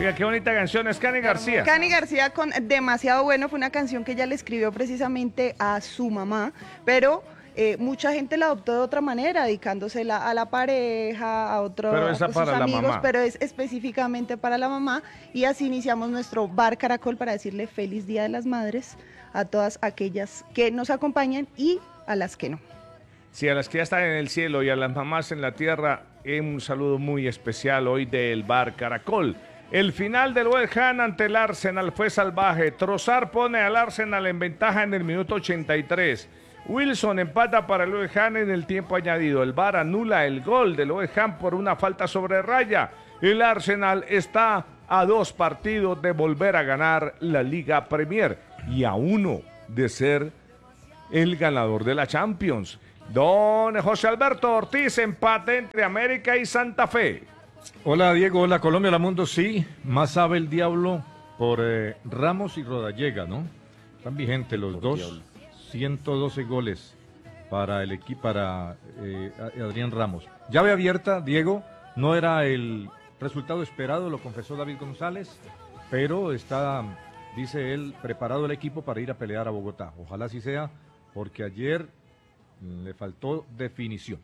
Oiga, qué bonita canción, es Cani García. Cani García con Demasiado Bueno, fue una canción que ella le escribió precisamente a su mamá, pero mucha gente la adoptó de otra manera, dedicándosela a la pareja, a sus amigos, pero es específicamente para la mamá, y así iniciamos nuestro Bar Caracol para decirle feliz Día de las Madres a todas aquellas que nos acompañan y a las que no. Sí, a las que ya están en el cielo y a las mamás en la tierra, un saludo muy especial hoy del Bar Caracol. El final del West Ham ante el Arsenal fue salvaje. Trossard pone al Arsenal en ventaja en el minuto 83. Wilson empata para el West Ham en el tiempo añadido. El VAR anula el gol del West Ham por una falta sobre raya. El Arsenal está a 2 partidos de volver a ganar la Liga Premier y a 1 de ser el ganador de la Champions. Don José Alberto Ortiz, empate entre América y Santa Fe. Hola Diego, hola Colombia, hola mundo, sí, más sabe el diablo por Ramos y Rodallega, ¿no? Están vigentes los dos, diablo. 112 goles para el equipo, para Adrián Ramos. Llave abierta, Diego, no era el resultado esperado, lo confesó David González, pero está, dice él, preparado el equipo para ir a pelear a Bogotá. Ojalá así sea, porque ayer le faltó definición.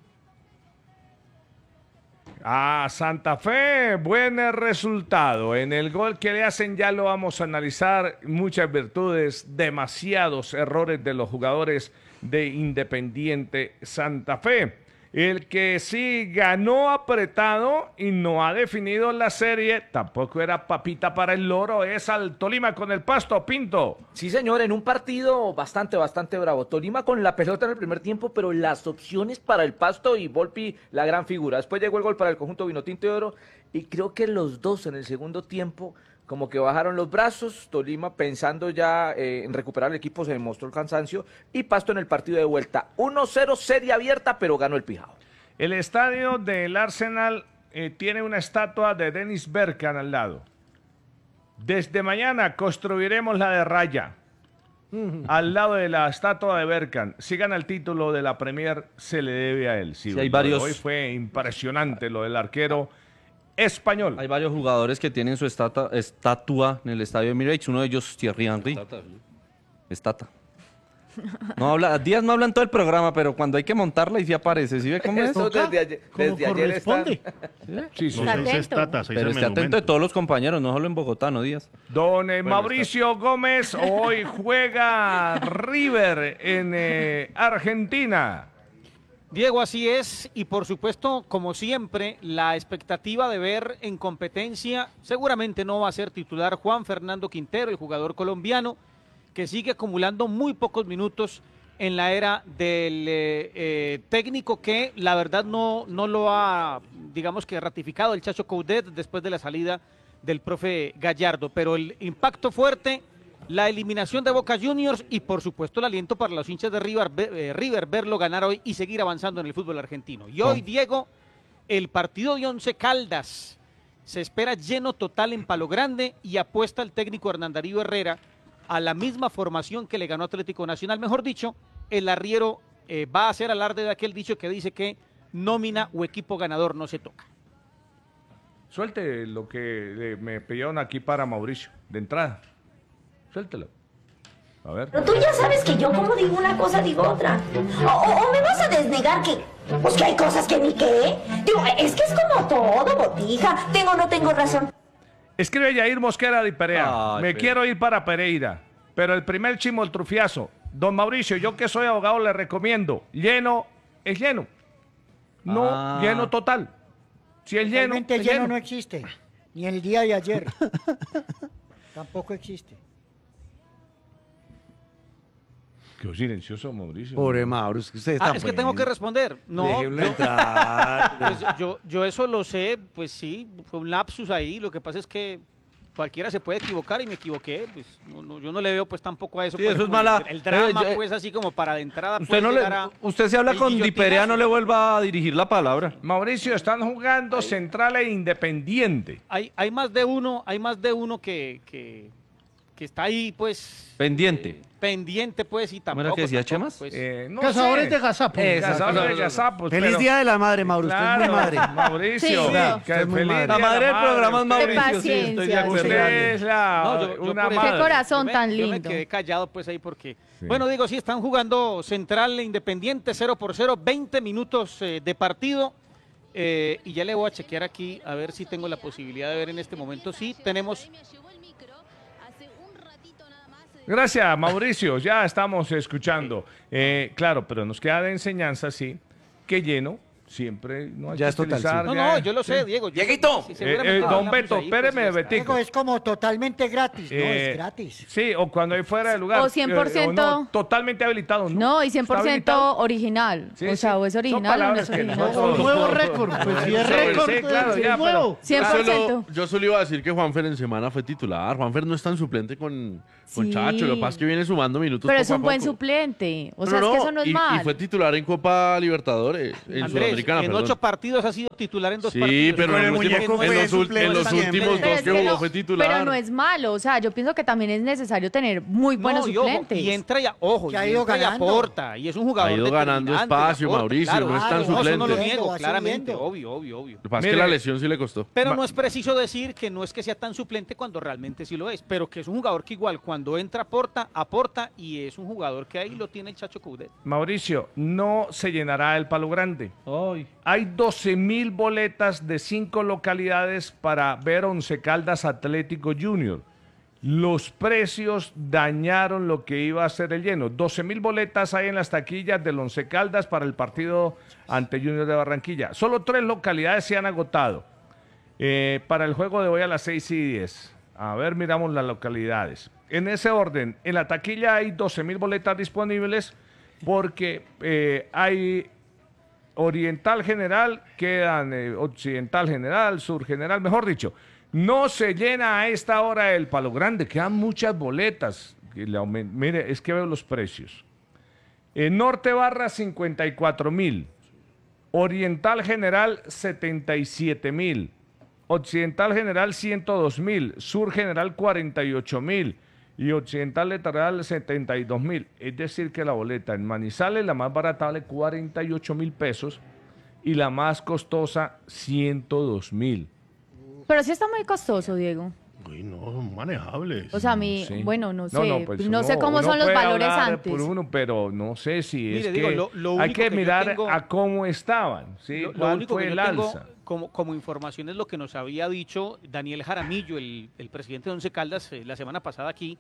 A Santa Fe, buen resultado. En el gol que le hacen ya lo vamos a analizar. Muchas virtudes, demasiados errores de los jugadores de Independiente Santa Fe. El que sí ganó apretado y no ha definido la serie, tampoco era papita para el loro, es al Tolima con el Pasto, Pinto. Sí, señor, en un partido bastante bravo. Tolima con la pelota en el primer tiempo, pero las opciones para el Pasto y Volpi, la gran figura. Después llegó el gol para el conjunto Vinotinto de Oro y creo que los dos en el segundo tiempo como que bajaron los brazos. Tolima pensando ya en recuperar el equipo, se demostró el cansancio, y Pasto en el partido de vuelta. 1-0, serie abierta, pero ganó el Pijao. El estadio del Arsenal tiene una estatua de Dennis Bergkamp al lado. Desde mañana construiremos la de Raya, al lado de la estatua de Bergkamp. Si gana el título de la Premier, se le debe a él. Sí, hay varios. Hoy fue impresionante lo del arquero español. Hay varios jugadores que tienen su estatua en el estadio Emirates, uno de ellos Thierry Henry. Estatua. No habla, Díaz no habla en todo el programa, pero cuando hay que montarla y sí aparece, ¿sí ve cómo es? Desde ayer corresponde. Sí, sí. No se estata, pero esté atento de todos los compañeros, no solo en Bogotá, no Díaz. Don Mauricio Gómez, hoy juega River en Argentina. Diego, así es, y por supuesto, como siempre, la expectativa de ver en competencia, seguramente no va a ser titular Juan Fernando Quintero, el jugador colombiano, que sigue acumulando muy pocos minutos en la era del técnico que la verdad no lo ha, digamos que ratificado el Chacho Coudet después de la salida del profe Gallardo, pero el impacto fuerte, la eliminación de Boca Juniors y por supuesto el aliento para los hinchas de River verlo ganar hoy y seguir avanzando en el fútbol argentino. Y hoy, Diego, el partido de Once Caldas se espera lleno total en Palo Grande y apuesta el técnico Hernán Darío Herrera a la misma formación que le ganó Atlético Nacional. Mejor dicho, el arriero va a hacer alarde de aquel dicho que dice que nómina o equipo ganador no se toca. Suelte lo que me pidieron aquí para Mauricio, de entrada. Suéltelo. A ver. Pero tú ya sabes que yo como digo una cosa, digo otra. O me vas a desnegar que, pues que hay cosas que ni qué. Digo, es que es como todo, botija. Tengo o no tengo razón. Escribe Yair Mosquera de Perea. Quiero ir para Pereira, pero el primer chimoltrufiazo. Don Mauricio, yo que soy abogado le recomiendo. Lleno es lleno. No lleno total. Si es lleno, realmente lleno no existe. Ni el día de ayer. Tampoco existe. Qué silencioso, Mauricio. Pobre Mauricio, que usted está es que tengo que responder. No, yo eso lo sé, pues sí, fue un lapsus ahí. Lo que pasa es que cualquiera se puede equivocar y me equivoqué. Pues yo no le veo pues tampoco a eso. Sí, pues, eso es mala. El drama, pues así como para de entrada. Usted se habla con Di Perea, no le vuelva a dirigir la palabra. Mauricio, están jugando Central e Independiente. Hay más de uno que está ahí, pues... Pendiente. Pendiente, pues, y tampoco... ¿Cómo era que decía tampoco, Chemas? pues, No Cazadores sé. de gazapos. Cazadores de gazapos. Feliz pero- Día de la Madre, Mauro. Usted es muy Claro, madre. Mauricio. Sí. Que Usted es muy feliz madre. día La madre del programa es usted- Mauricio, sí, paciencia, estoy de acuerdo. Usted es la, No, yo una por eso- madre. Qué corazón tan Yo me lindo. quedé callado, pues, ahí porque... Sí. Bueno, digo, sí, están jugando Central e Independiente 0-0, 20 minutos de partido. Y ya le voy a chequear aquí, a ver si tengo la posibilidad de ver en este momento. Sí, tenemos... Gracias, Mauricio. Ya estamos escuchando. Claro, pero nos queda de enseñanza, sí, que lleno siempre no hay Ya que es total, utilizar. sí. No, no, yo lo sé, Diego. Dieguito. Seguramente lo don hablamos Beto, ahí, pues, espéreme, ya está. Betico. Diego, es como totalmente gratis. No, Eh, es gratis. Sí, o cuando hay fuera de lugar. O 100%. no, totalmente habilitado. No, y ¿Está 100% habilitado? original. Sí, o sea, sí. o es Son original o no palabras es que original. nosotros- Un nuevo récord. Pues si es Sí, récord, sí, claro, es ya, nuevo. 100%. Yo solo iba a decir que Juanfer en semana fue titular. Juanfer no es tan suplente con Sí. Chacho. Lo que pasa es que viene sumando minutos. Pero es poco a un buen poco. suplente. O No, sea, no, es que eso no es y mal. fue titular en Copa Libertadores, en Andrés, Sudamericana, en perdón. 8 partidos ha sido titular en 2 Sí, partidos. pero Con en el los últimos, muñeco en fue los suplente en los siempre. últimos Pero dos es que que jugó no- fue titular. Pero no es malo. O sea, yo pienso que también es necesario tener muy buenos No, y ojo, suplentes. y entra ya, ojo, Que ha y ido entra y ganando. aporta, y es un jugador Ha ido ganando determinante, espacio, y aporta, Mauricio, claro, no es tan claro, eso no lo suplente. niego, Va claramente, subiendo. obvio. Lo que pasa es que Mire, la lesión sí le costó. Pero no es preciso decir que no es que sea tan suplente cuando realmente sí lo es, pero que es un jugador que igual cuando entra aporta y es un jugador que ahí lo tiene el Chacho Coudet. Mauricio, no se llenará el Palo Grande. Hay 12.000 boletas de 5 localidades para ver Once Caldas Atlético Junior. Los precios dañaron lo que iba a ser el lleno. 12.000 boletas hay en las taquillas del Once Caldas para el partido ante Junior de Barranquilla. Solo 3 localidades se han agotado. Para el juego de hoy a las 6:10. A ver, miramos las localidades. En ese orden, en la taquilla hay 12.000 boletas disponibles porque hay Oriental General, quedan Occidental General, Sur General, mejor dicho. No se llena a esta hora el Palo Grande, quedan muchas boletas. Mire, es que veo los precios. Norte Barra 54.000, Oriental General 77.000, Occidental General 102.000, Sur General 48.000 y Occidental Litoral 72.000. Es decir que la boleta en Manizales, la más barata, vale 48.000 pesos y la más costosa 102.000. Pero sí está muy costoso, Diego. Uy, no, son manejables. O sea, a mí, Sí. bueno, no sé. pues no sé cómo uno son los puede valores hablar antes. por uno, pero no sé si Mire, es digo, que lo hay único que que yo mirar tengo- a cómo estaban, ¿sí? Lo ¿Cuál único fue que yo el tengo alza? como información es lo que nos había dicho Daniel Jaramillo, el presidente de Once Caldas, la semana pasada aquí,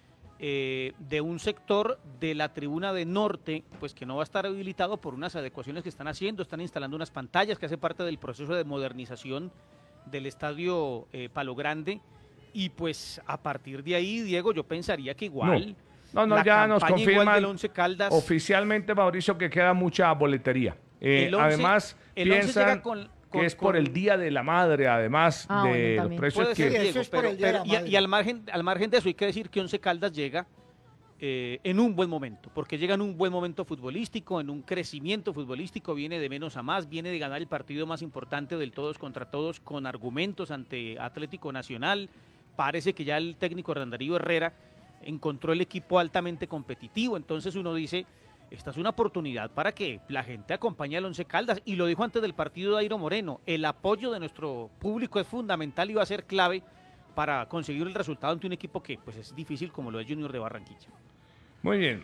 de un sector de la tribuna de norte, pues que no va a estar habilitado por unas adecuaciones que están haciendo, están instalando unas pantallas que hace parte del proceso de modernización del estadio Palo Grande, y pues a partir de ahí, Diego, yo pensaría que igual... No, la ya nos campaña igual confirman del Once Caldas, oficialmente, Mauricio, que queda mucha boletería. El Once- Además, el Once piensan llega con- que es por con- el Día de la Madre, además Ah, de bueno, los también. precios puede que... ser, Sí, eso Diego, es por el Día de la Madre. y al margen de eso hay que decir que Once Caldas llega en un buen momento, porque llega en un buen momento futbolístico, en un crecimiento futbolístico, viene de menos a más, viene de ganar el partido más importante del todos contra todos con argumentos ante Atlético Nacional. Parece que ya el técnico Hernán Herrera encontró el equipo altamente competitivo, entonces uno dice, esta es una oportunidad para que la gente acompañe al Once Caldas, y lo dijo antes del partido Dairo Moreno, el apoyo de nuestro público es fundamental y va a ser clave para conseguir el resultado ante un equipo que pues es difícil como lo es Junior de Barranquilla. Muy bien.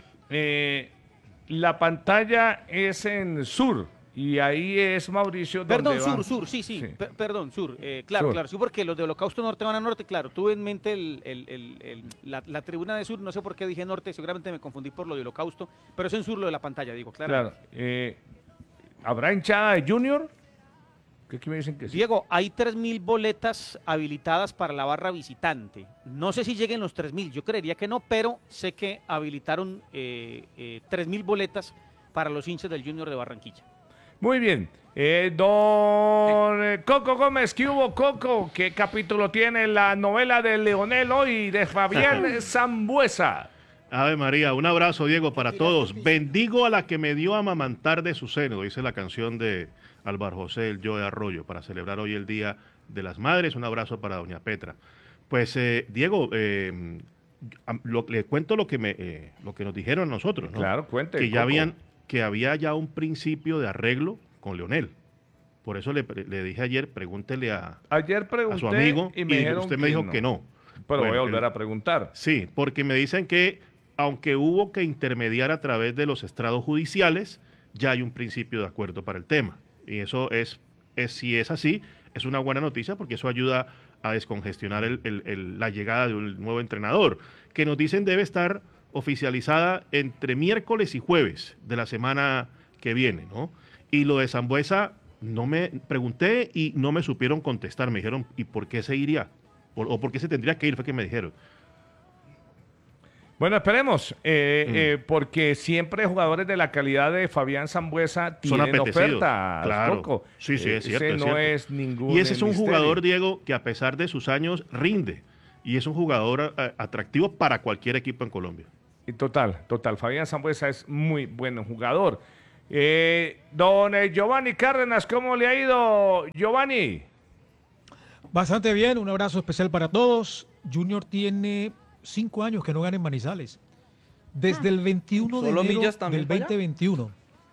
La pantalla es en Sur y ahí es Mauricio Perdón, donde va. Sur, sí. Sí. Perdón, Sur. Claro, Sur. claro, sí, porque los de Holocausto Norte van a Norte, claro. Tuve en mente la tribuna de Sur, no sé por qué dije Norte, seguramente me confundí por lo de Holocausto, pero es en Sur lo de la pantalla, digo, claro. Claro. ¿Habrá hinchada de Junior? ¿Qué aquí me dicen que sí? Diego, hay 3.000 boletas habilitadas para la barra visitante. No sé si lleguen los 3.000, yo creería que no, pero sé que habilitaron 3.000 boletas para los hinchas del Junior de Barranquilla. Muy bien. Don Coco Gómez, ¿qué hubo, Coco? ¿Qué capítulo tiene la novela de Leonel hoy de Fabián Zambuesa? Ave María, un abrazo, Diego, para todos. Bendigo a la que me dio a amamantar de su seno, dice la canción de Álvaro José, el Joe Arroyo, para celebrar hoy el Día de las Madres. Un abrazo para doña Petra. Pues, Diego, le cuento lo que nos dijeron a nosotros, ¿no? Claro, cuente. Que Coco. había ya un principio de arreglo con Leonel. Por eso le dije ayer, pregúntele a su amigo y usted me dijo que no. Pero voy a volver a preguntar. Sí, porque me dicen que aunque hubo que intermediar a través de los estrados judiciales, ya hay un principio de acuerdo para el tema. Y eso si es así, es una buena noticia porque eso ayuda a descongestionar la llegada de un nuevo entrenador, que nos dicen debe estar oficializada entre miércoles y jueves de la semana que viene, ¿no? Y lo de Sambueza, no me pregunté y no me supieron contestar. Me dijeron, ¿y por qué se iría? ¿O por qué se tendría que ir? Fue que me dijeron. Bueno, esperemos, porque siempre jugadores de la calidad de Fabián Sambueza tienen oferta. Claro. Coco. Sí, es cierto. Ese no es ningún Y ese es un misterio. jugador, Diego, que a pesar de sus años rinde. Y es un jugador atractivo para cualquier equipo en Colombia. Y total. Fabián Sambueza es muy buen jugador. Don Giovanni Cárdenas, ¿cómo le ha ido, Giovanni? Bastante bien, un abrazo especial para todos. Junior tiene 5 años que no gana en Manizales. Desde el 21 de ¿Solo enero Millas también del para allá? 2021.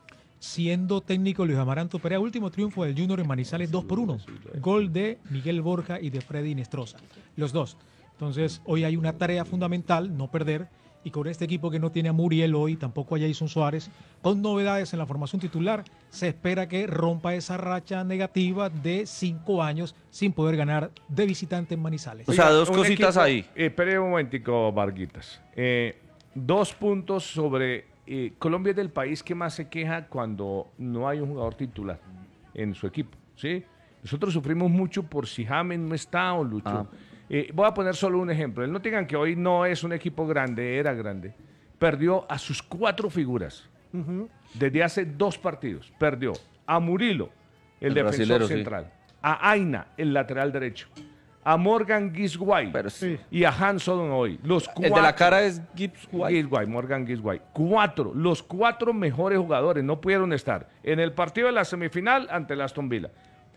Siendo técnico Luis Amaranto Perea, último triunfo del Junior en Manizales 2-1. Gol de Miguel Borja y de Freddy Nestroza. Los dos. Entonces, hoy hay una tarea fundamental, no perder. Y con este equipo que no tiene a Muriel hoy, tampoco a Jason Suárez, con novedades en la formación titular, se espera que rompa esa racha negativa de 5 años sin poder ganar de visitante en Manizales. O sea, dos Un cositas equipo- ahí. Espere un momentico, Varguitas. 2 puntos sobre... Colombia es del país que más se queja cuando no hay un jugador titular en su equipo, ¿sí? Nosotros sufrimos mucho por si James no está o Lucho. Voy a poner solo un ejemplo. El Nottingham, que hoy no es un equipo grande, era grande, perdió a sus 4 figuras desde hace 2 partidos. Perdió a Murilo, el defensor brasilero, sí. central, a Aina, el lateral derecho, a Morgan Gisguay y a Hanson hoy. El de la cara es Morgan Gisguay. 4, los 4 mejores jugadores no pudieron estar en el partido de la semifinal ante el Aston Villa.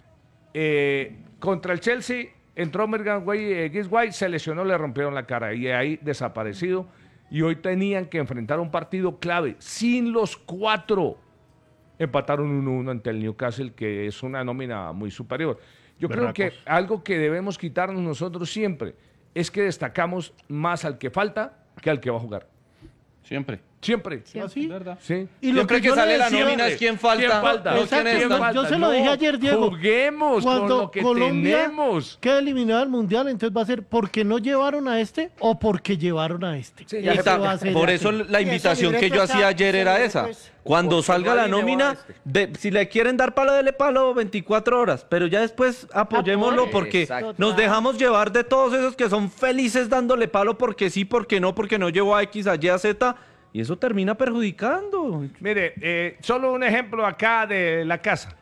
Contra el Chelsea entró Morgan Gisguay, se lesionó, le rompieron la cara y ahí desaparecido. Y hoy tenían que enfrentar un partido clave sin los 4. Empataron 1-1 ante el Newcastle, que es una nómina muy superior. Yo creo que algo que debemos quitarnos nosotros siempre es que destacamos más al que falta que al que va a jugar. Siempre. Siempre. ¿Así? ¿Verdad? Sí. Y lo Siempre que yo le sale la decía- nómina es quién falta. No Exacto, quién está. yo se lo dije ayer, Diego. Juguemos con Cuando lo que Colombia tenemos. queda eliminado del Mundial, entonces va a ser porque no llevaron a este o porque llevaron a este. Y Eso va a ser por así. eso la Y ese invitación que libreto yo está- hacía ayer era ese esa. libreto es- Cuando Porque salga no la hay, le va a nómina, si le quieren dar palo, dele palo 24 horas. Pero ya después apoyémoslo porque Exacto. nos dejamos llevar de todos esos que son felices dándole palo porque sí, porque no llevó a X, a Y, a Z. Y eso termina perjudicando. Mire, solo un ejemplo acá de la casa.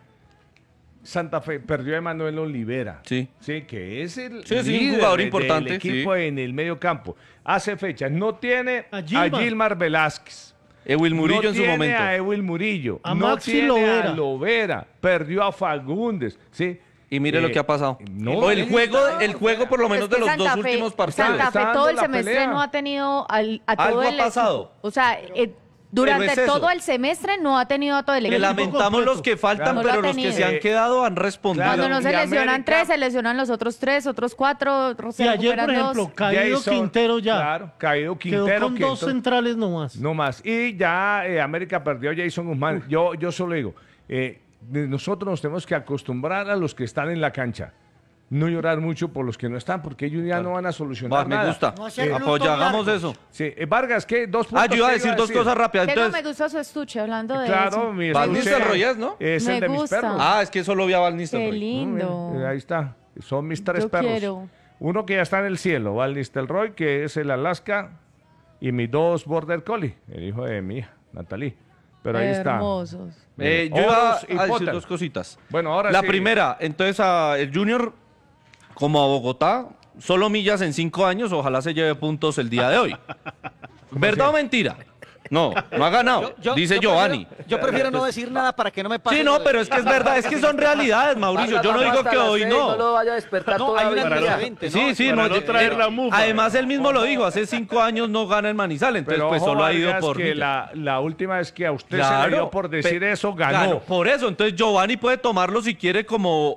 Santa Fe perdió a Emanuel Olivera. Sí. Sí, que es el Sí, sí, un líder jugador del importante, equipo en el medio campo. Hace fechas. No tiene A a Gilmar. Gilmar Velázquez. Ewil Murillo no en su tiene momento. a Ewil Murillo. A no Maxi tiene Lovera. a Lovera. Perdió a Fagundes. ¿sí? Y mire lo que ha pasado. no, o el él juego por lo menos Es que de los dos Santa Fe- últimos partidos. Santa Está Fe dando todo el la semestre pelea. no ha tenido a todo Algo ha el pasado. equipo. O sea, Pero durante es eso. todo el semestre no ha tenido a todo el Que equipo. lamentamos los que faltan, No lo ha pero los que tenido. se han quedado han respondido. Cuando no se y lesionan América- 3, se lesionan los otros 3, otros 4, otros se Y ayer, por recuperan 2. ejemplo, Caído Jason, Quintero ya. Claro, Caído Quedó Quintero. con que 2 centrales nomás. No más. Y ya América perdió a Jason Guzmán. Yo solo digo, nosotros nos tenemos que acostumbrar a los que están en la cancha. No llorar mucho por los que no están, porque ellos ya no van a solucionar Me nada. gusta. No hacer luto Apoya, hagamos largo. eso. Sí, Vargas, ¿qué? 2 puntos. Yo iba a ¿qué decir 2 cosas rápidas. Que no me Entonces, gustó su estuche hablando de Claro, eso. mi Van estuche Nistelrooy es, ¿no? Es Me el de mis gusta. perros. es que solo vi a Van Qué Nistelrooy. lindo. Ahí está. Son mis 3 Yo perros. quiero. Uno que ya está en el cielo, Val Nistelrooy, que es el Alaska, y mis 2 Border Collie, el hijo de mi hija, Natalie. Pero ahí está. Hermosos. Yo iba Oros y a decir Potter. 2 cositas. Bueno, ahora La sí. primera, entonces el Junior, como a Bogotá, solo millas en 5 años, ojalá se lleve puntos el día de hoy. ¿Verdad o mentira? No, no ha ganado, dice Giovanni. Yo prefiero no decir nada para que no me pase. Sí, no, pero es que es verdad, es que son realidades, Mauricio. Yo no digo que hoy no. No lo vaya a despertar No, hay todavía. un antecedente, ¿no? Sí, sí, Para no, no traer la mufa. además él mismo lo dijo, hace 5 años no gana el Manizales, entonces Pero pues ojo, solo ha ido Vargas, por que Villa. la última vez que a usted se Claro, le dio por decir eso, ganó. Claro, por eso, entonces Giovanni puede tomarlo si quiere como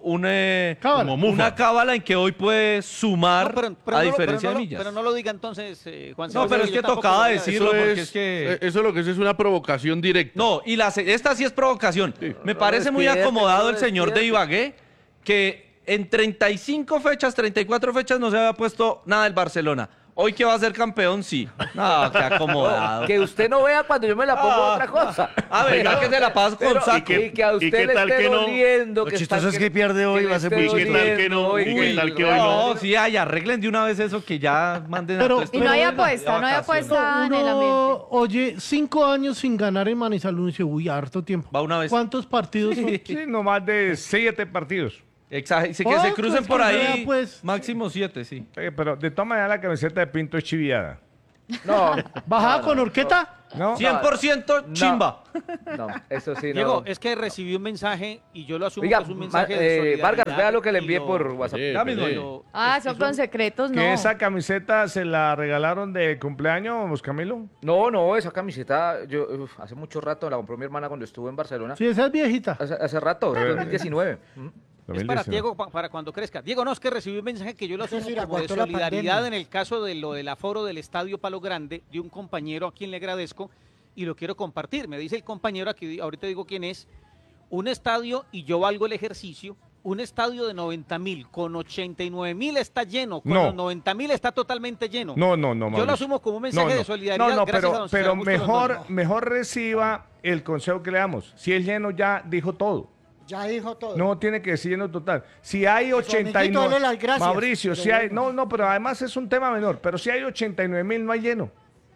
Como mufa. una cábala en que hoy puede sumar No, pero a no lo- diferencia de pero Millas. Pero no lo diga entonces, Juan No, Sebastián, pero es yo que tampoco tocaba lo voy a decirlo porque es que... Eso lo que es una provocación directa. No, y esta sí es provocación. Me parece muy despierte, acomodado no el señor de despierte. Ibagué, que en 35 fechas, 34 fechas no se había puesto nada del Barcelona. Hoy que va a ser campeón, sí. No, qué acomodado. Que usted no vea cuando yo me la pongo otra cosa. A ver, Oiga, que se la pasa con Pero, saco. y que a ¿y usted qué le tal esté que no? doliendo. Lo chistoso es que pierde hoy, le va a ser esté muy ¿Y qué tal que no? doliendo, ¿Y qué tal que hoy No, sí, ay, arreglen de una vez eso que ya manden Pero- a todo esto. Y no hay de apuesta, no hay vacaciones. apuesta en el ambiente. Oye, 5 años sin ganar en Manizales, uno dice, uy, harto tiempo. Va una vez. ¿Cuántos partidos son? Sí, no más de 7 partidos. Exacto, que Oh, se crucen pues por que ahí, vea, pues. máximo 7, sí. Pero de todas maneras la camiseta de Pinto es chiviada. No, ¿Bajada con horqueta? ¿No? 100% chimba. no, eso sí, no. Diego, es que recibí un mensaje y yo lo asumo Oiga, que es un mensaje de solidaridad. Vargas, vea lo que le y envié lo- por WhatsApp. Sí, Ya mismo. sí. lo- Ah, es son un- con secretos, no. ¿Que esa camiseta se la regalaron de cumpleaños, Camilo? No, esa camiseta, yo hace mucho rato la compró mi hermana cuando estuvo en Barcelona. Sí, esa es viejita. Hace rato, 2019. Es para Diego, para cuando crezca. Diego, no, es que recibí un mensaje que yo lo Es decir, asumo como de aguantó la solidaridad pandemia. en el caso de lo del aforo del Estadio Palo Grande, de un compañero a quien le agradezco y lo quiero compartir. Me dice el compañero, aquí ahorita digo quién es, un estadio, y yo valgo el ejercicio, un estadio de 90.000, con 89.000 está lleno, con No. los 90.000 está totalmente lleno. No, Yo lo Mauricio. asumo como un mensaje de solidaridad. No, gracias a pero, don César Augusto Londoño. mejor reciba el consejo que le damos. Si es lleno, ya dijo todo. Ya dijo todo. No tiene que decir lleno total. Si hay Su amiguito, 89... dale las gracias. Mauricio, si Pero hay... bueno. No, pero además es un tema menor. Pero si hay 89.000, no hay lleno.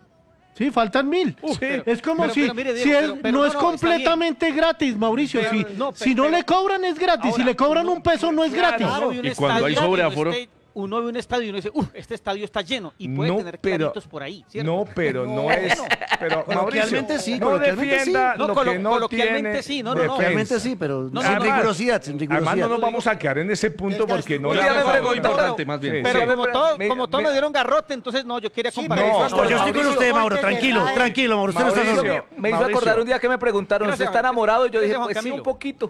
Sí, faltan 1.000. Es como pero- si, pero mire, si Diego, es, pero no no, es no, está completamente gratis, Mauricio. Pero- si no, si no pero- le cobran es gratis. Si Ahora, le cobran uno- un peso no es gratis. Uno ve un Y cuando hay estadio, sobreaforo- uno ve un estadio y uno dice, este estadio está lleno. Y puede No, tener pero- claritos por ahí, ¿cierto? No, pero no es... Pero, Mauricio, Coloquialmente sí, no coloquialmente defienda sí. lo No, que no coloquialmente tiene sí, no, no, no. Realmente defensa. sí, pero No, sin no, no. rigurosidad, sin Además, rigurosidad. no nos vamos a quedar en ese punto Desgaste. porque no Un le día me vamos a- preguntó, importante, más bien. Pero Sí. como todos me dieron garrote, entonces no, yo quería Sí, compartir. no, eso. No, yo estoy con Mauricio, usted, Mauro. Tranquilo, tranquilo, Mauro. Usted no está Mauricio, solo. Me hizo Mauricio. acordar un día que me preguntaron, ¿usted Gracias, está enamorado? Y yo dije, gracias, Juan pues sí, Camilo. un poquito.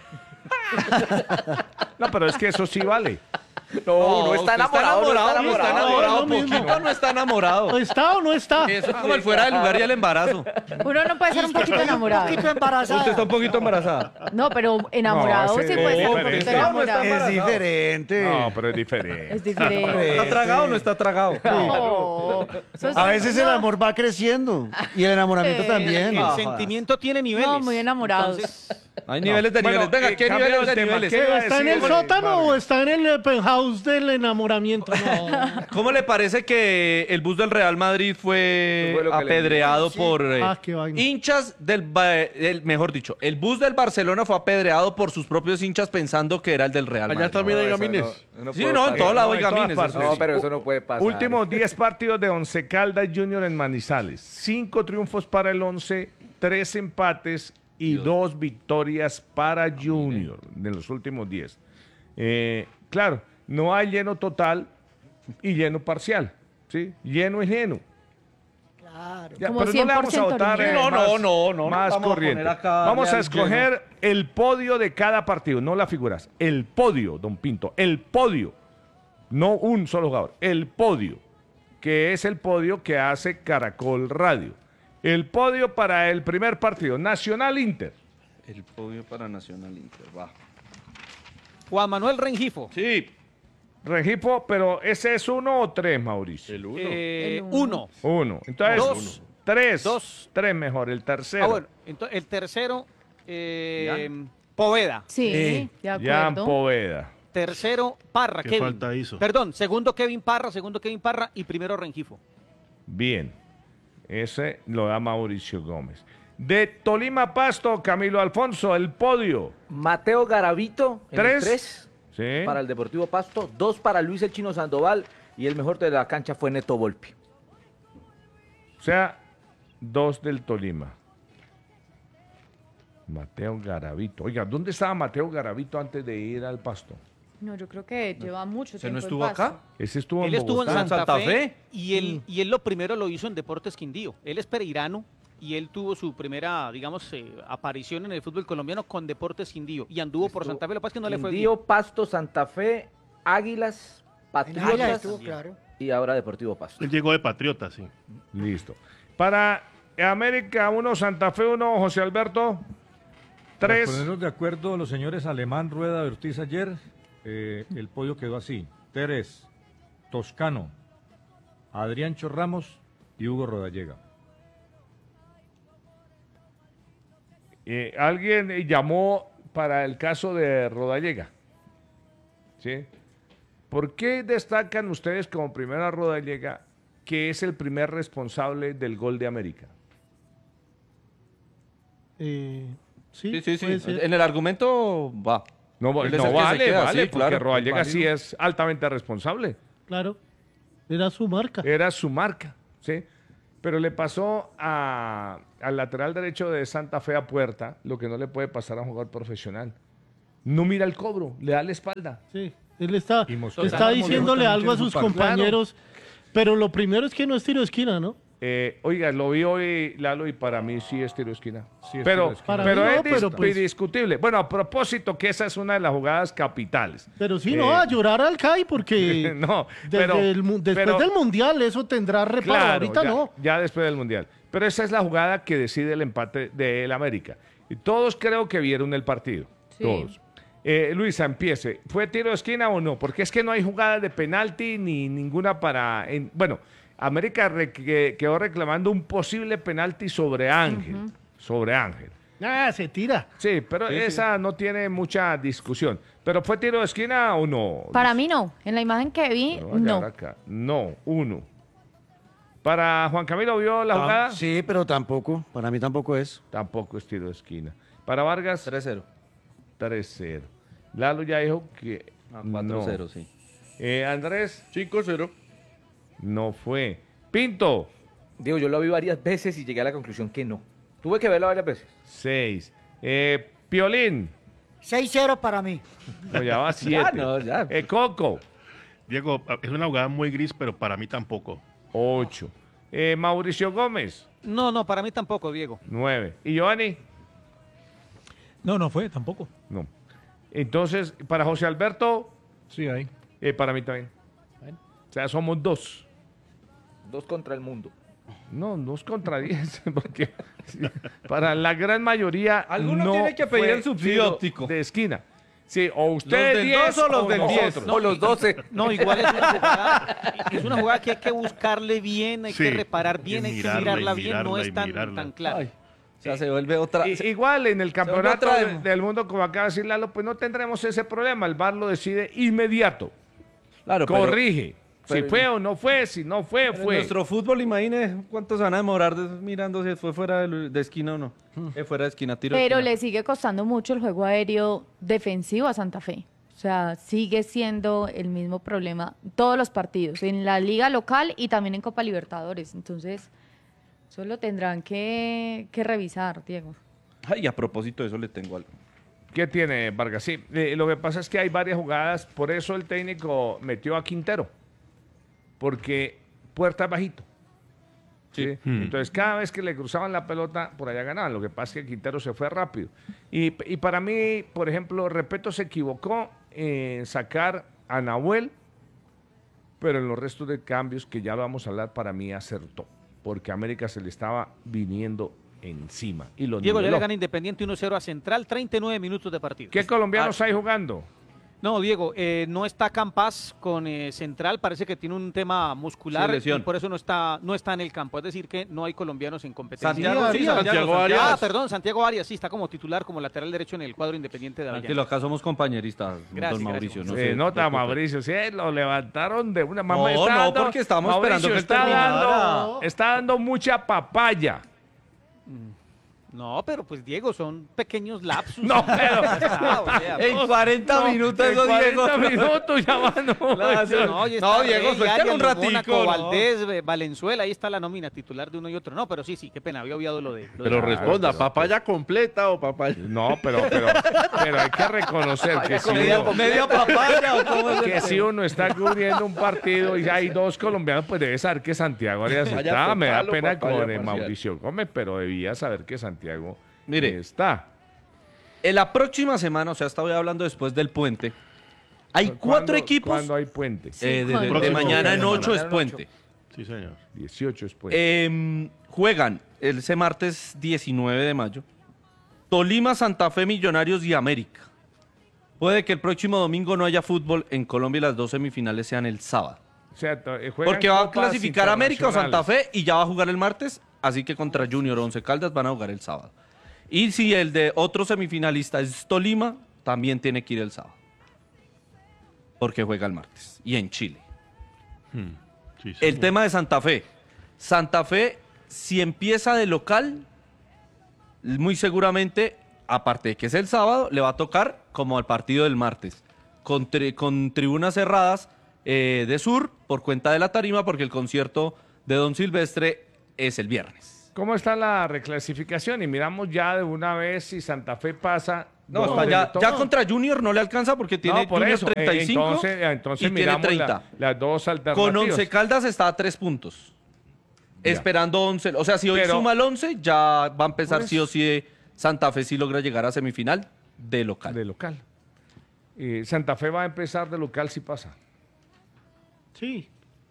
No, pero es que eso sí vale. No, no usted está enamorado, no está no está enamorado. enamorado, poquito mismo. no está enamorado. ¿Está o no está? Eso es como el fuera de lugar y el embarazo. Uno no puede ser un poquito enamorado. Un poquito embarazada. Usted está un poquito embarazada. No, pero enamorado No, ese sí puede ser un es poquito diferente. enamorado. Es diferente. No, pero es diferente. Es diferente. ¿Está tragado o no está tragado? No, eso es- A veces el no. amor va creciendo y el enamoramiento Sí. también. El sentimiento tiene niveles. No, muy enamorados. Entonces, Hay niveles de Bueno, niveles. Venga, ¿qué cambiando niveles de el tema, niveles? ¿qué iba a ¿Está en el decir? sótano Vale. o está en el penthouse del enamoramiento? No. ¿Cómo le parece que el bus del Real Madrid fue Eso fue lo que le apedreado Sí. por Qué vaina. hinchas mejor dicho, el bus del Barcelona fue apedreado por sus propios hinchas pensando que era el del Real Allá Madrid? también hay eso gamines. no Sí, puede no, en pasar. todo lado No, hay en todas gamines. partes. eso No, pero eso no puede pasar. Últimos 10 partidos de Once Caldas Junior en Manizales. 5 triunfos para el 11, 3 empates y 2 victorias para Junior de los últimos 10. Claro, no hay lleno total y lleno parcial. ¿Sí? Lleno es lleno. Claro. Ya, Como pero no le vamos a 100% votar original. No, más vamos a corriente. poner acá Vamos a al escoger el podio de cada partido, no las figuras. El podio, don Pinto, el podio. No un solo jugador, el podio, que es el podio que hace Caracol Radio. El podio para el primer partido, Nacional Inter. El podio para Nacional Inter, va. Juan Manuel Rengifo. Sí. Regifo, pero ¿ese es 1 o 3, Mauricio? El uno. El 1. 1. Entonces, Dos. 3. Dos. 3 mejor, el tercero. Ah, bueno, entonces el tercero, Poveda. Sí, de Jan acuerdo. Poveda. Tercero, Parra, ¿Qué Kevin. falta hizo? Perdón, segundo Kevin Parra y primero Rengifo. Bien. Ese lo da Mauricio Gómez. De Tolima Pasto, Camilo Alfonso, el podio. Mateo Garavito, en el 3. 3 Sí. para el Deportivo Pasto, 2 para Luis el Chino Sandoval y el mejor de la cancha fue Neto Volpi. O sea, 2 del Tolima. Mateo Garavito. Oiga, ¿dónde estaba Mateo Garavito antes de ir al Pasto? No, yo creo que lleva mucho tiempo. ¿No en estuvo Pasto. acá? Ese estuvo Él estuvo en Bogotá. Santa Fe y él lo primero lo hizo en Deportes Quindío. Él es pereirano y él tuvo su primera, digamos, aparición en el fútbol colombiano con Deportes Quindío y anduvo por Santa Fe. Lo que pasa es que no le fue bien. Quindío, Pasto, Santa Fe, Águilas, Patriotas estuvo, claro. y ahora Deportivo Pasto. Él llegó de Patriota, sí. Listo. Para América 1, Santa Fe 1, José Alberto. Para 3. ponernos de acuerdo, los señores Alemán, Rueda, Ortiz ayer, el podio quedó así. Teres, Toscano, Adriancho Ramos y Hugo Rodallega. Alguien llamó para el caso de Rodallega. ¿Sí? ¿Por qué destacan ustedes como primera Rodallega que es el primer responsable del gol de América? Sí, sí, sí. puede ser. En el argumento va. No, Él es no el que se vale, queda, vale, sí, porque claro, Rodallega es sí válido. es altamente responsable. Claro. Era su marca. Era su marca, ¿sí? Pero le pasó al lateral derecho de Santa Fe a Puerta lo que no le puede pasar a un jugador profesional. No mira el cobro, le da la espalda. Sí. Él está Mostró- diciéndole también algo a tiene sus su parte. compañeros. Pero lo primero es que no es tiro de esquina, ¿no? Oiga, lo vi hoy, Lalo, y para mí sí es tiro de esquina. Sí es tiro pero de esquina. Para pero mí no, es pero pues- indiscutible. Bueno, a propósito, que esa es una de las jugadas capitales. Pero sí, no, a llorar al CAI porque No, desde pero- después pero- del Mundial eso tendrá reparo. Claro, Ahorita ya, no. ya después del Mundial. Pero esa es la jugada que decide el empate del América. Y todos creo que vieron el partido. Sí. Todos. Luisa, empiece. ¿Fue tiro de esquina o no? Porque es que no hay jugada de penalti ni ninguna para... bueno, América quedó reclamando un posible penalti sobre Ángel. Sobre Ángel. Ah, se tira. Sí, pero esa no tiene mucha discusión. ¿Pero fue tiro de esquina o no? Para mí no. En la imagen que vi, Me voy a quedar no. acá. No, 1. ¿Para Juan Camilo vio la jugada? Sí, pero tampoco. Para mí tampoco es. Tampoco es tiro de esquina. ¿Para Vargas? 3-0. 3-0. Lalo ya dijo que 4-0, no. sí. Andrés, 5-0. no fue. Pinto, Digo, yo lo vi varias veces y llegué a la conclusión que no. Tuve que verlo varias veces. 6. Piolín, 6-0 para mí. no, ya va 7. no, ya. Coco, Diego, es una jugada muy gris, pero para mí tampoco. 8. Mauricio Gómez, No, para mí tampoco, Diego. 9. ¿Y Giovanni? No fue tampoco. No. Entonces, para José Alberto, Sí, ahí. para mí también. O sea, somos 2. 2 contra el mundo. No, 2 contra 10, porque para la gran mayoría Alguno no tiene que pedir fue el subsidio tiro óptico. de esquina. Sí, o ¿Los ustedes del 10 2 o los del nosotros. 10? O los 12. No, igual es una jugada que hay que buscarle bien, hay Sí, que reparar hay bien, que hay que mirarla y mirarla bien, no mirarla y es tan, mirarla. tan clara. Ay, o sea, se vuelve otra. Igual en el campeonato otra demo. del mundo, como acaba de decir Lalo, pues no tendremos ese problema. El VAR lo decide inmediato. Claro, pero- Corrige. Si pero- fue o no fue, si no fue, pero en fue. nuestro fútbol, imagine cuántos se van a demorar mirando si fue fuera de esquina o no. Fuera de esquina, tiro de Pero esquina. le sigue costando mucho el juego aéreo defensivo a Santa Fe. O sea, sigue siendo el mismo problema todos los partidos, en la liga local y también en Copa Libertadores. Entonces, eso lo tendrán que revisar, Diego. Ay, a propósito de eso le tengo algo. ¿Qué tiene Vargas? Sí, lo que pasa es que hay varias jugadas, por eso el técnico metió a Quintero, porque Puerta es bajito. ¿sí? Entonces, cada vez que le cruzaban la pelota, por allá ganaban. Lo que pasa es que Quintero se fue rápido. Y para mí, por ejemplo, Repeto se equivocó en sacar a Nahuel, pero en los restos de cambios, que ya vamos a hablar, para mí acertó, porque América se le estaba viniendo encima. Y lo Diego ya niveló. le gana Independiente 1-0 a Central, 39 minutos de partido. ¿Qué colombianos hay jugando? No, Diego, no está Campas con Central, parece que tiene un tema muscular Sí, lesión. y por eso no está en el campo. Es decir, que no hay colombianos en competencia. Santiago Arias. Ah, perdón, Santiago Arias, sí, está como titular, como lateral derecho en el cuadro Independiente de Tranquilo, Avellaneda. acá somos compañeristas, Gracias, don Mauricio. gracias. No Se se nota, preocupe. Mauricio, sí, lo levantaron de una mamá. No, porque estábamos esperando que está terminara. está dando mucha papaya. No, pero pues Diego, son pequeños lapsus. No, pero en 40 minutos eso, Diego. 40 minutos ya van. No, Diego, suéltale un ratico. Valdés, Valenzuela, ahí está la nómina titular de uno y otro. No, pero sí, qué pena, había obviado lo de... Pero responda, ¿papaya completa o papaya? No, pero hay que reconocer que si media papaya o cómo es que si uno está cubriendo un partido y hay dos colombianos, pues debe saber que Santiago Arias está. Me da pena con Mauricio Gómez, pero debía saber que Santiago está. En la próxima semana, o sea, estaba hablando después del puente, hay 4 equipos. ¿Cuándo hay puente? De mañana en 8 es puente. Sí, señor. 18 es puente. Juegan ese martes 19 de mayo Tolima, Santa Fe, Millonarios y América. Puede que el próximo domingo no haya fútbol en Colombia y las 2 semifinales sean el sábado. O sea, porque va a clasificar América o Santa Fe y ya va a jugar el martes, así que contra Junior o Once Caldas van a jugar el sábado. Y si el de otro semifinalista es Tolima, también tiene que ir el sábado. Porque juega el martes. Y en Chile. Sí, el tema de Santa Fe. Santa Fe, si empieza de local, muy seguramente, aparte de que es el sábado, le va a tocar como al partido del martes. Con tribunas cerradas de sur, por cuenta de la tarima, porque el concierto de Don Silvestre es el viernes. ¿Cómo está la reclasificación? Y miramos ya de una vez si Santa Fe pasa. No, ya contra Junior no le alcanza porque tiene por Junior eso. 35 entonces y tiene miramos 30. Las dos alternativas. Con Once Caldas está a 3 puntos. Esperando 11. O sea, si hoy suma el 11, ya va a empezar sí o sí Santa Fe si logra llegar a semifinal de local. De local. Santa Fe va a empezar de local si pasa. Sí.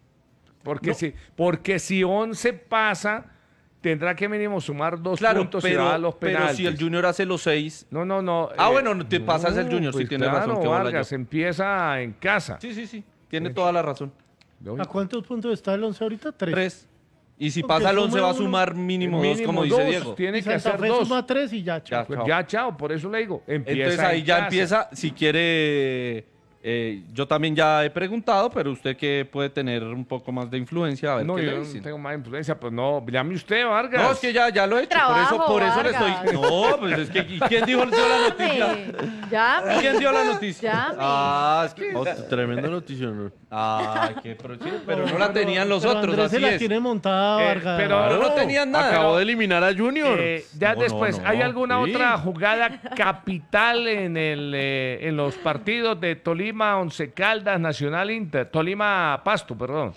Porque si 11 pasa, tendrá que mínimo sumar 2 puntos y va a los penaltis. Pero si el Junior hace los 6... No. Bueno, te pasas el Junior, pues si tiene claro, razón. Que Vargas, empieza en casa. Sí. Tiene toda la razón. ¿A cuántos puntos está el 11 ahorita? 3. Y si pasa el 11 va a sumar mínimo 2, como dice Diego. Tiene que Santa hacer Fe 2. suma 3 y ya, chao. Ya, chao, por eso le digo. Entonces ahí ya empieza, si quiere... yo también ya he preguntado, pero usted que puede tener un poco más de influencia, a ver no, qué yo le no dicen. tengo más influencia, pues no, llame usted, Vargas. No, es que ya lo he hecho, por eso le estoy... No, pues es que ¿y quién dio la noticia? Llame. ¿Quién dio la noticia? Llame. Es que... Tremenda noticia, ¿no? pero no la tenían los otros, Andrés así se la es. tiene montada, Vargas. pero no tenían nada. Acabó de eliminar a Junior. Ya No, después, no. ¿hay alguna Sí. otra jugada capital en los partidos de Tolima, Once Caldas, Nacional Inter? Tolima, Pasto, perdón.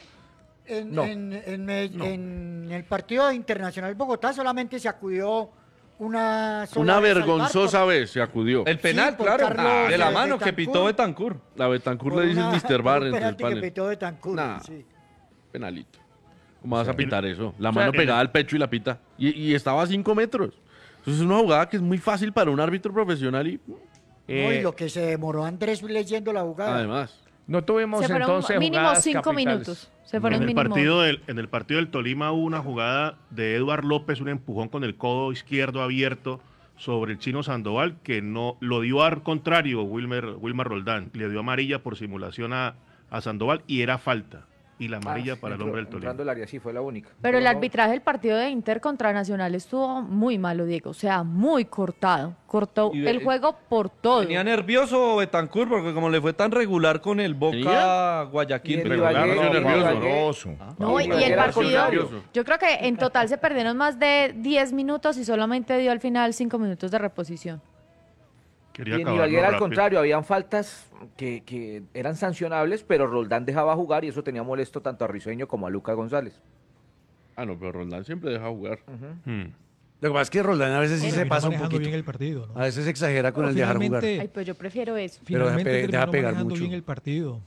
En el partido de Internacional Bogotá solamente se acudió una sola Una vez al vergonzosa VAR vez se acudió. El penal, por claro, Carlos de la mano Betancur. que pitó Betancur. La Betancur por le dice el una- Mr. por Bar un entre el penalti que panel. pitó Betancur, Nah. sí. Penalito. ¿Cómo vas a pitar eso? La o sea, mano pegada al pecho y la pita. Y estaba a 5 metros. Entonces es una jugada que es muy fácil para un árbitro profesional y No, y lo que se demoró Andrés leyendo la jugada. además. No tuvimos Se fueron entonces mínimo jugadas 5 capitales. minutos. Se fueron En el, mínimo. en el partido del Tolima hubo una jugada de Eduard López, un empujón con el codo izquierdo abierto sobre el chino Sandoval, que no lo dio al contrario Wilmer Roldán. Le dio amarilla por simulación a Sandoval y era falta. Y la amarilla para el hombre del Tolima. Entrando el área, sí, fue la única. Pero el No, arbitraje del partido de Inter contra Nacional estuvo muy malo, Diego. O sea, muy cortado. Cortó Y el juego por todo. Venía nervioso Betancur porque como le fue tan regular con el Boca ¿Tenía? Guayaquil. Y el Regular, Ibagué, no, nervioso. No, y el Era al partido, contrario. yo creo que en total se perdieron más de 10 minutos y solamente dio al final 5 minutos de reposición. Quería Y en acabarlo Ibagué era al rápido. contrario, habían faltas que eran sancionables, pero Roldán dejaba jugar y eso tenía molesto tanto a Risueño como a Lucas González. Ah, no, pero Roldán siempre deja jugar. Lo que pasa es que Roldán a veces sí se Terminó pasa un manejando poquito. bien el partido, ¿no? A veces se exagera con Pero el dejar jugar. finalmente- Ay, pues yo prefiero eso. Pero Finalmente deja terminó pegar manejando mucho. bien el partido.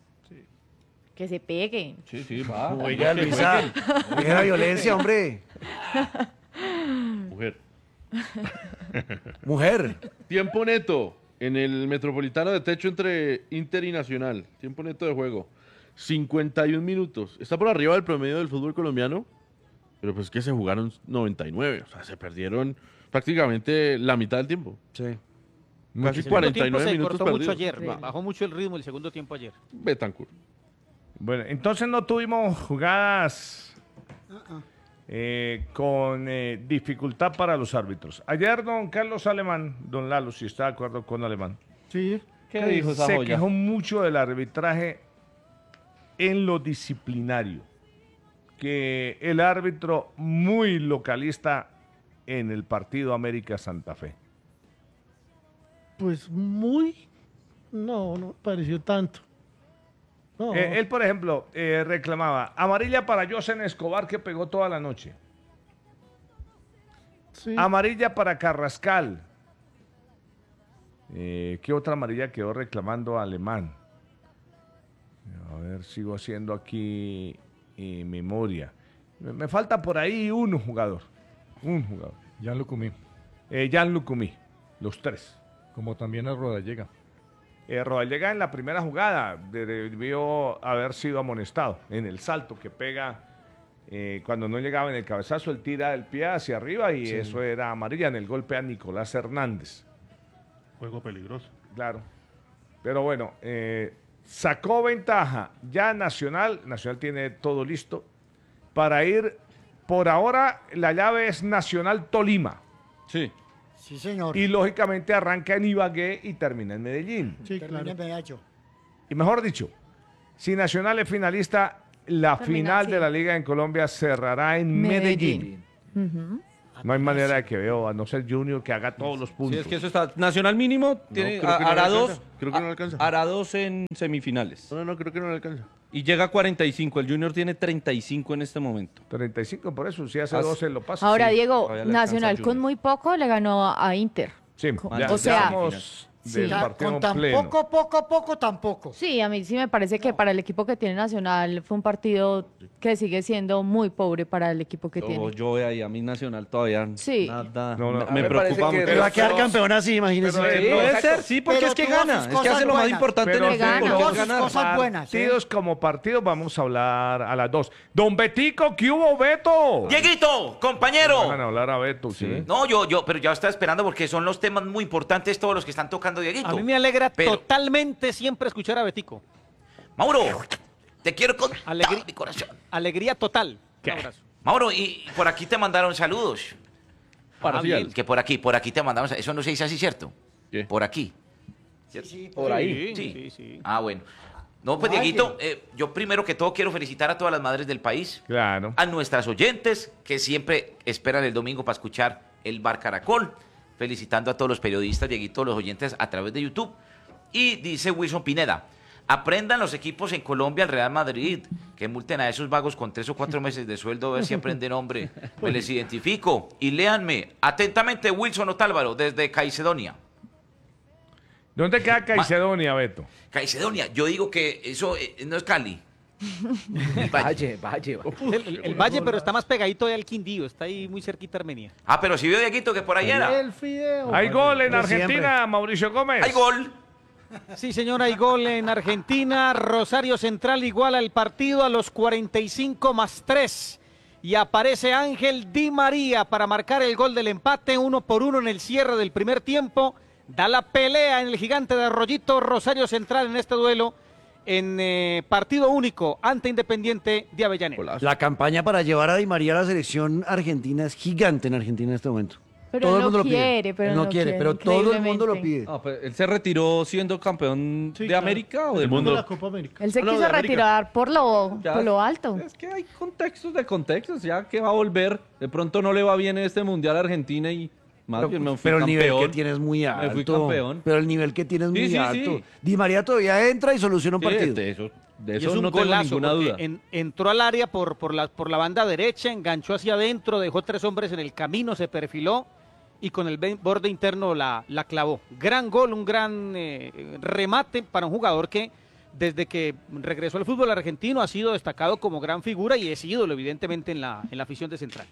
Que se peguen. Sí, va. Oiga, Luisa, deja la violencia, hombre. Mujer. Mujer. Tiempo neto en el Metropolitano de techo entre Inter y Nacional. Tiempo neto de juego. 51 minutos. Está por arriba del promedio del fútbol colombiano, pero pues que se jugaron 99. O sea, se perdieron prácticamente la mitad del tiempo. Sí. Casi El segundo tiempo 49 se minutos cortó mucho perdidos. ayer. Bajó mucho el ritmo el segundo tiempo ayer. Betancur. Bueno, entonces no tuvimos jugadas con dificultad para los árbitros. Ayer don Carlos Alemán, don Lalo, si está de acuerdo con Alemán, Sí. ¿Qué dijo esa se joya? quejó mucho del arbitraje en lo disciplinario, que el árbitro muy localista en el partido América Santa Fe. Pues muy... No pareció tanto. No. Él, por ejemplo, reclamaba amarilla para Josen Escobar, que pegó toda la noche. Sí. Amarilla para Carrascal. ¿Qué otra amarilla quedó reclamando Alemán? A ver, sigo haciendo aquí memoria. Me falta por ahí un jugador. Jan Lucumí. Jan Lucumí. Los tres. Como también a Rodallega. Rodallega en la primera jugada debió haber sido amonestado en el salto que pega cuando no llegaba en el cabezazo, él tira el pie hacia arriba y eso era amarilla en el golpe a Nicolás Hernández. Juego peligroso. Claro. Pero bueno, sacó ventaja ya Nacional. Nacional tiene todo listo para ir. Por ahora la llave es Nacional Tolima. Sí. Sí, señor. Y lógicamente arranca en Ibagué y termina en Medellín. Sí, Termina claro. en Medallo. Y mejor dicho, si Nacional es finalista, la final de la Liga en Colombia cerrará en Medellín. Ujú. No hay manera de que veo, a no ser Junior, que haga todos los Sí, puntos. es que eso está. Nacional mínimo tiene, creo que no le hará alcanza. dos. Creo que no le alcanza. Hará dos en semifinales. No, creo que no le alcanza. Y llega a 45. El Junior tiene 35 en este momento. 35, por eso, si hace As- 12 lo pasa. Ahora, Sí. Diego, todavía le alcanza Nacional a con Junior. muy poco le ganó a Inter. Sí, ya, o sea, vamos sí. del partido Con tan pleno. poco, tampoco. Sí, a mí sí me parece que para el equipo que tiene Nacional fue un partido que sigue siendo muy pobre para el equipo que tiene. Yo veo ahí a mi Nacional todavía. Sí. Nada. No, no, me me parece preocupa que mucho. Pero va a quedar campeón así, imagínese. Pero, Sí, puede exacto. ser, sí, porque Pero es que tuvo gana. sus Es que hace cosas lo más buenas. importante Pero en el gana. fútbol, Tuvo que es sus ganar. cosas buenas. Partidos como partidos, vamos a hablar a las 2. Don Betico, ¿qué hubo, Beto? Dieguito, compañero. Van a hablar a Beto, sí. No, pero ya estaba esperando porque son los temas muy importantes todos los que están tocando Dieguito. A mí me alegra Pero- totalmente siempre escuchar a Betico. Mauro, te quiero con Alegría- todo mi corazón. Alegría total. ¿Qué? Un abrazo. Mauro, y por aquí te mandaron saludos. Bien. Que por aquí te mandaron Eso no se dice así, ¿cierto? ¿Qué? Por aquí. Sí, Por ahí. Sí. Ah, bueno. No, pues Dieguito, yo primero que todo quiero felicitar a todas las madres del país, Claro. a nuestras oyentes que siempre esperan el domingo para escuchar el Bar Caracol, felicitando a todos los periodistas, Dieguito, los oyentes a través de YouTube. Y dice Wilson Pineda, aprendan los equipos en Colombia al Real Madrid, que multen a esos vagos con 3 o 4 meses de sueldo, a ver si aprenden, hombre. Me les identifico. Y léanme atentamente Wilson Otálvaro, desde Caicedonia. ¿Dónde queda Caicedonia, Beto? Caicedonia, yo digo que eso no es Cali. Valle. El Valle, pero está más pegadito al Quindío. Está ahí muy cerquita Armenia. Ah, pero si vio Dieguito que por ahí era. El fideo. Hay gol en Pero Argentina, siempre. Mauricio Gómez. Hay gol. Sí, señor, hay gol en Argentina. Rosario Central iguala el partido a los 45+3. Y aparece Ángel Di María para marcar el gol del empate, 1-1 en el cierre del primer tiempo. Da la pelea en el Gigante de Arroyito Rosario Central en este duelo en partido único ante Independiente de Avellaneda. La campaña para llevar a Di María a la selección argentina es gigante en Argentina en este momento. Pero todo él el mundo no lo pide. quiere, pero Él no no quiere, quiere, pero todo el mundo lo increíblemente. pide. No, pues, él se retiró siendo campeón Sí, de claro. América o del Del mundo. mundo. La Copa América. Él se No, quiso de América. retirar por lo alto. Es que hay contextos de contextos, ya que va a volver. De pronto no le va bien este Mundial a Argentina y más bien me fui Pero el nivel campeón. que tiene es muy alto. Me fui campeón. Pero el nivel que tiene es Sí, muy sí, alto. sí. Di María todavía entra y soluciona un Sí, partido. de eso Y es un no tengo golazo ninguna porque duda. entró al área por la banda derecha, enganchó hacia adentro, dejó 3 hombres en el camino, se perfiló y con el borde interno la clavó. Gran gol, un gran remate para un jugador que desde que regresó al fútbol argentino ha sido destacado como gran figura y es ídolo evidentemente en la afición de Central.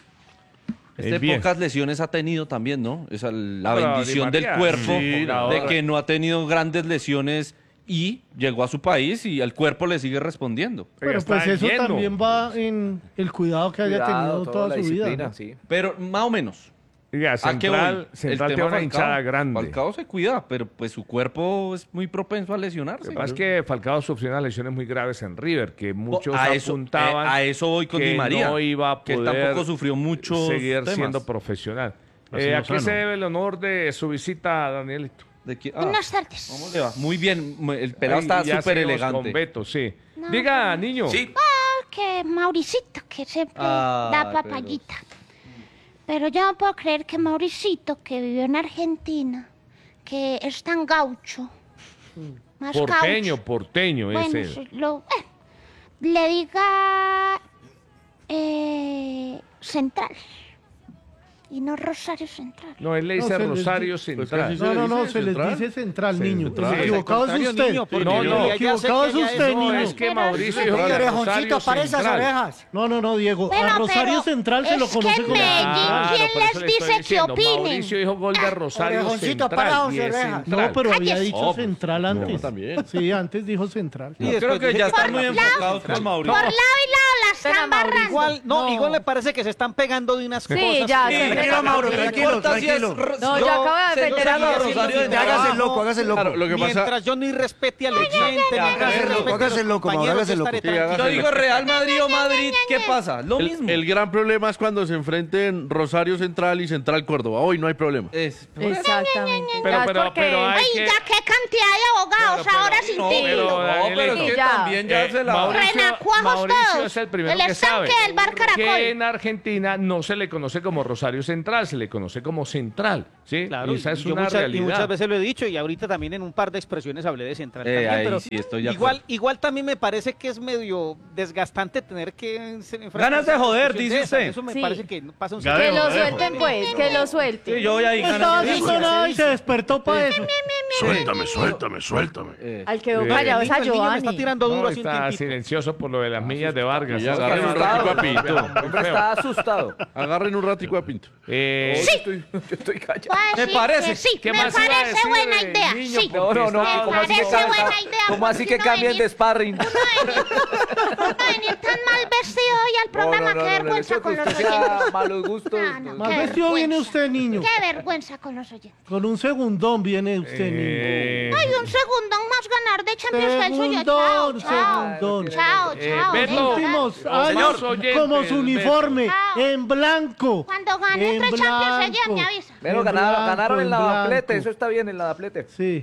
bien. Pocas lesiones ha tenido también, ¿no? Esa la Pero bendición Di del María, cuerpo sí, de que no ha tenido grandes lesiones y llegó a su país y el cuerpo le sigue respondiendo. Pero pues eso también va en el cuidado que haya tenido toda su vida. ¿no? Pero más o menos. Oiga, Central tiene una hinchada grande. Falcao se cuida, pero pues su cuerpo es muy propenso a lesionarse. Lo que pasa es que Falcao sufrió unas lesiones muy graves en River, que muchos eso, apuntaban a eso voy con que Di María, no iba a que poder él tampoco sufrió muchos seguir temas. siendo profesional. Así ¿A Lozano. qué se debe el honor de su visita, Danielito? Buenas tardes. ¿Cómo le va? Muy bien, el pelado está Ya súper seguimos elegante. con Beto, sí. No, Diga, niño. Sí. Que Mauricito, que siempre Ah, da papayita. Pero yo no puedo creer que Mauricito, que vivió en Argentina, que es tan gaucho, más Porteño, gaucho. porteño Bueno, ese. sí, le diga Central y no Rosario Central. No, él le dice No, se les Rosario di- Central. No, se les dice central, niño. Central. El equivocado es Contrario, usted. niño, porque No, yo no, ya sé equivocado que es ella usted, No, niño. es que Mauricio dijo Oye, que orejoncito, Rosario para esas Central. orejas. No, Diego. Bueno, A Rosario pero Central se lo es conoce que como en Medellín, central. ¿quién por eso les le estoy dice que diciendo, opinen? Mauricio dijo gol de Rosario Orejoncito, para, Central. José Y es Orejas. Central. No, pero había Cállese. dicho central antes. también. Sí, antes dijo central. Yo creo que ya están muy enfocados con Por Mauricio. lado y lado la están barrando. Igual me parece que se están pegando de unas Sí, cosas. ya, que- Tranquilo, Mauro, No tranquilo, importa si es tranquilo. No, yo acabo de defender a Rosario Rosario. Central. Hágase el loco, hágase el loco. Claro, lo que pasa, Mientras yo ni respete al oyente, hágase el loco, hágase el loco, Mauro, hágase el loco. Yo digo Real Madrid o Madrid, ¿qué pasa? Lo mismo. el gran problema es cuando se enfrenten Rosario Central y Central Córdoba. Hoy no hay problema. Exactamente. Pero Ya es porque- hay que... Oiga, qué cantidad de abogados ahora sin No, título. pero es que ya. también ya se la... Renacuajos Mauricio todos. es el primero El que sabe estanque del Bar Caracol. que en Argentina no se le conoce como Rosario Central, se le conoce como Central, ¿sí? Claro, y esa es yo una y realidad. muchas veces lo he dicho y ahorita también en un par de expresiones hablé de Central también, ahí pero sí estoy de igual también me parece que es medio desgastante tener que enfrentarse Ganas de a una joder, situación dice de esas. usted. Eso me Sí. parece que pasa un Gadeo, Que lo Gadeo. suelten, pues, que lo suelten. Sí, yo voy ahí No estaba ganando. haciendo nada y se despertó para eso. Suéltame. Al que Sí. callado es a El niño me está Giovanni. tirando duro No, hace un está tiempito. silencioso por lo de las millas de Vargas. Ya Está agarren un asustado. ratico a Pinto. Hombre, está asustado. Agarren un ratico a Pinto. Sí. Yo estoy callado. Voy a Me decir parece. que sí, ¿Qué me más iba a parece decir, buena idea. niño? Sí. Porque No, está- ¿cómo así que parece buena cambien? idea, ¿Cómo porque así si que no cambien venir- de sparring? Uno venir tan mal vestido hoy al programa, qué vergüenza el con hecho los de que usted oyentes. sea malos gustos. No, Más qué vestido viene vergüenza. usted, niño. Qué vergüenza con los oyentes. Con un segundón viene usted, niño. Ay, un segundón más ganar de Champions que el suyo. Segundón, Chao, chao. segundón. Chao, chao. Beto. de Últimos verdad. años Señor oyente, como su uniforme, Chao. en blanco. Cuando gane En entre Champions ella blanco. me avisa. Pero En ganaron el blanco, en lavaplete, blanco. eso está bien, el lavaplete. Sí.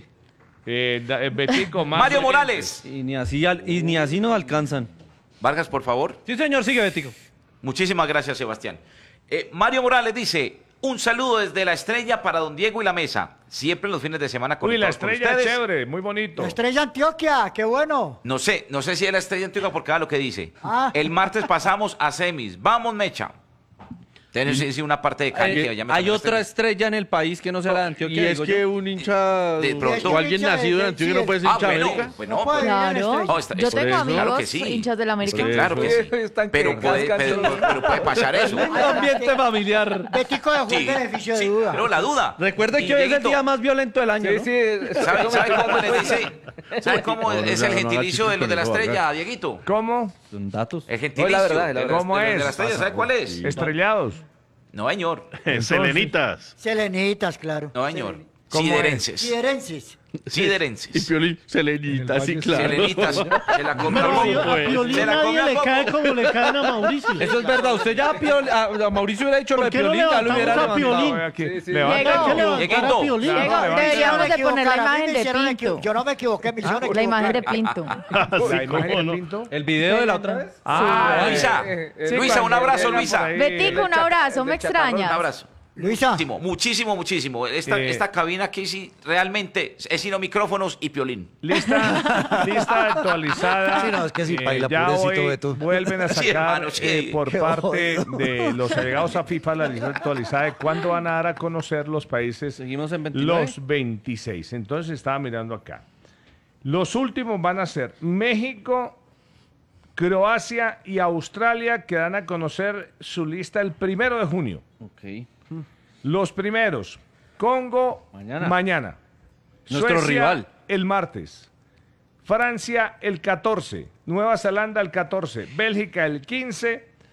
Betico, más Mario oyentes. Morales. Y ni así nos alcanzan. Vargas, por favor. Sí, señor, sigue, Betico. Muchísimas gracias, Sebastián. Mario Morales dice, un saludo desde la Estrella para don Diego y la mesa. Siempre los fines de semana Uy, la conectados con estrella ustedes. chévere, muy bonito. La Estrella Antioquia, qué bueno. No sé si es la Estrella Antigua porque vea lo que dice. Ah. El martes pasamos a semis. Vamos, Mecha. Tienes una parte de Cali que ya me Hay toca otra estrella en el país que no sea la de Antioquia. Y es digo que yo. un hincha De pronto. o alguien nacido en Antioquia no puede ser hincha de América. bueno, No puede pero- ir a la Claro. Estrella. No, Yo tengo claro amigos que sí. hinchas de la América. Es que claro que sí. Están Pero que puede, cascan. pero puede pasar eso. Un ambiente familiar. Betico dejó el Sí, beneficio sí, de duda. pero la duda. Recuerde Y que hoy es el Dieguito, día más violento del año, Sí, ¿no? sí. ¿Sabe cómo le dice? ¿Sabe cómo No, no, es no, el no, gentilicio no, de los de la no, Estrella, Dieguito? ¿Cómo? Son datos. El gentilicio. No, la verdad, la verdad. ¿Cómo de los de la es? Estrella, ¿sabe cuál es? Estrellados. No, señor. Selenitas. Selenitas, claro. No, señor. ¿Cómo es? Siderenses. Siderenses. Y Siderenses. Piolín, Selenita, sí, claro. Selenitas. Se la comió Pero el a bobo. Piolín Se la nadie comió el le bobo. cae como le caen a Mauricio. Eso es verdad. Usted ya a Mauricio hubiera dicho lo de ¿Por qué no Piolín, ya lo levantamos hubiera a levantado. Piolín? Aquí, sí. levanta. Hay que levantar Dieguito. a Piolín. Claro, Diego, levanta. deberíamos de poner la A mí me imagen de hicieron Pinto. Yo no me equivoqué, me hicieron La imagen de equivocar. Pinto. La imagen de Pinto. ¿El video de la otra vez? Ah, Luisa. sí, Luisa, un cuando abrazo, llega por Luisa. ahí. Betico, un abrazo, me Un extrañas. abrazo. Luisa. Muchísimo. Esta cabina aquí sí, realmente es sino micrófonos y Piolín. Lista actualizada. Sí, no, es que sí, paila, ya pobrecito hoy Beto. vuelven a Sí, sacar hermano, sí. por Qué parte jodido. de los allegados a FIFA la lista actualizada de cuándo van a dar a conocer los países Seguimos en 29. los 26. Entonces estaba mirando acá. Los últimos van a ser México, Croacia y Australia, que dan a conocer su lista el 1 de junio. Ok. Los primeros, Congo mañana. Nuestro rival. El martes. Francia el 14. Nueva Zelanda el 14. Bélgica el 15.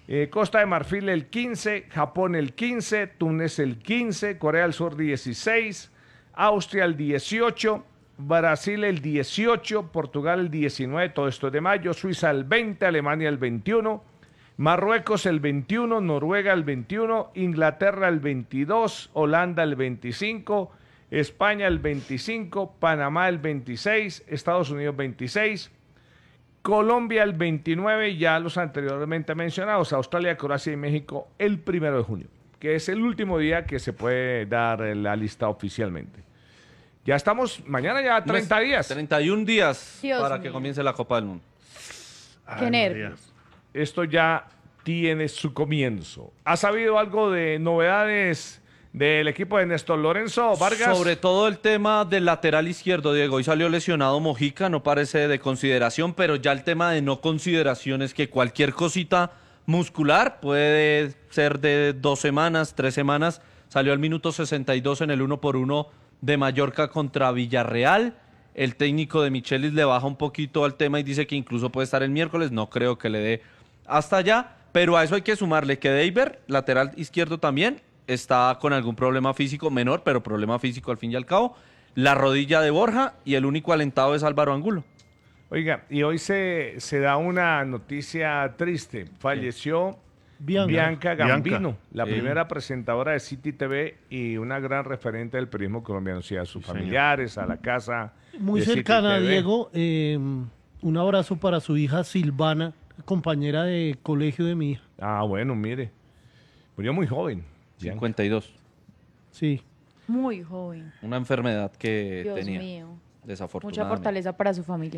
Costa de Marfil el 15, Japón el 15, Túnez el 15, Corea del Sur 16, Austria el 18, Brasil el 18, Portugal el 19, todo esto es de mayo, Suiza el 20, Alemania el 21, Marruecos el 21, Noruega el 21, Inglaterra el 22, Holanda el 25, España el 25, Panamá el 26, Estados Unidos 26, Colombia el 29, ya los anteriormente mencionados, Australia, Croacia y México el 1 de junio, que es el último día que se puede dar la lista oficialmente. Ya estamos, mañana ya 30 días. 31 días Dios para mío. que comience la Copa del Mundo. Qué nervios. Esto ya tiene su comienzo. ¿Has sabido algo de novedades del equipo de Néstor Lorenzo Vargas? Sobre todo el tema del lateral izquierdo, Diego. Hoy salió lesionado Mojica, no parece de consideración, pero ya el tema de no consideración es que cualquier cosita muscular puede ser de 2 semanas, 3 semanas. Salió al minuto 62 en el 1-1 de Mallorca contra Villarreal. El técnico de Michelis le baja un poquito al tema y dice que incluso puede estar el miércoles. No creo que le dé hasta allá, pero a eso hay que sumarle que Deiber, lateral izquierdo también, está con algún problema físico menor, pero problema físico al fin y al cabo. La rodilla de Borja y el único alentado es Álvaro Angulo. Oiga, y hoy se da una noticia triste. Falleció Bianca Gambino, la primera presentadora de City TV y una gran referente del periodismo colombiano. O sea, a sus familiares, a la casa. Muy de City cercana, TV. Diego. Un abrazo para su hija Silvana, compañera de colegio de mi hija. Ah, bueno, mire. Murió muy joven. 52. Sí. Muy joven. Una enfermedad que Dios tenía. mío. Desafortunadamente. Mucha fortaleza para su familia.